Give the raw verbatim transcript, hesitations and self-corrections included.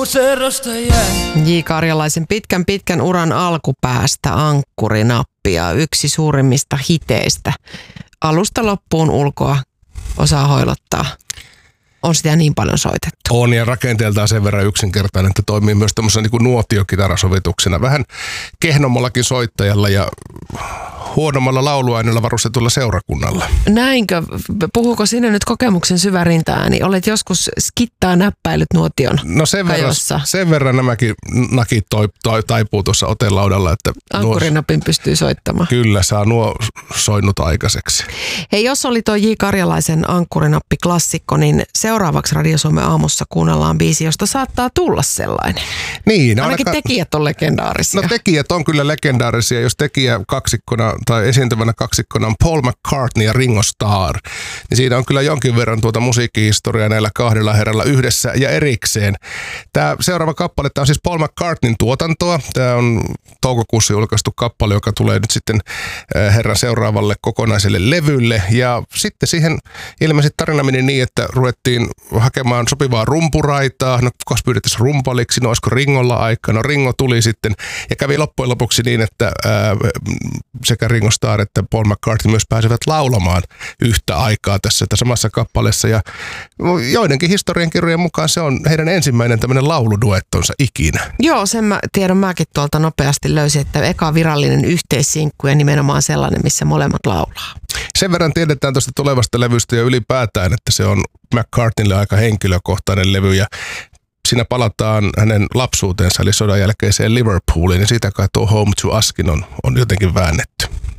puuserosta jää. J. Karjalaisen pitkän pitkän uran alkupäästä Ankkurinappia, yksi suurimmista hiteistä. Alusta loppuun ulkoa osaa hoilottaa. On sitä niin paljon soitettu. On, ja rakenteeltaan sen verran yksinkertainen, että toimii myös tämmöisenä niin kuin nuotiokitarasovituksena. Vähän kehnommallakin soittajalla ja huonommalla lauluaineella varustetulla seurakunnalla. Näinkö? Puhuuko sinne nyt kokemuksen syvä rintaääni? Olet joskus skittaa näppäilyt nuotion No sen verran, kajossa. sen verran nämäkin nakit toi, toi, taipuu tuossa otelaudalla. Että Ankkurinapin nuo, pystyy soittamaan. Kyllä, saa nuo soinnut aikaiseksi. Hei, jos oli tuo J. Karjalaisen Ankkurinappi-klassikko, niin seuraavaksi Radio Suomen aamussa kuunnellaan biisi, josta saattaa tulla sellainen. Niin, ainakin aika, tekijät on legendaarisia. No tekijät on kyllä legendaarisia, jos tekijä kaksikkona tai esiintyvänä kaksikkona on Paul McCartney ja Ringo Starr, niin siinä on kyllä jonkin verran tuota musiikkihistoriaa näillä kahdella herralla yhdessä ja erikseen. Tämä seuraava kappale, tämä on siis Paul McCartneyn tuotantoa. Tämä on toukokuussa julkaistu kappale, joka tulee nyt sitten herran seuraavalle kokonaiselle levylle. Ja sitten siihen ilmeisesti tarina meni niin, että ruvettiin hakemaan sopivaa rumpuraitaa. No kukas pyydettäisiin rumpaliksi, no olisiko Ringolla aikaa? No Ringo tuli sitten ja kävi loppujen lopuksi niin, että ää, sekä Ringo Starr että Paul McCartney myös pääsevät laulamaan yhtä aikaa tässä samassa kappaleessa. Ja joidenkin historiankirjojen mukaan se on heidän ensimmäinen tämmöinen lauluduettonsa ikinä. Joo, sen mä tiedon mäkin tuolta nopeasti löysin, että eka virallinen yhteissinkku ja nimenomaan sellainen, missä molemmat laulaa. Sen verran tiedetään tuosta tulevasta levystä ja ylipäätään, että se on McCartneylle aika henkilökohtainen levy ja siinä palataan hänen lapsuuteensa eli sodan jälkeiseen Liverpooliin ja siitä kai tuo Home to Uskin on, on jotenkin väännetty.